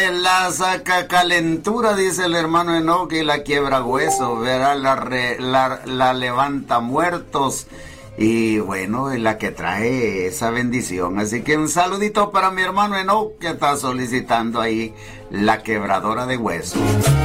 La saca calentura, dice el hermano Enoch, y la quiebra hueso, verá, la levanta muertos. Y bueno, es la que trae esa bendición. Así que un saludito para mi hermano Enoch, que está solicitando ahí la quebradora de huesos.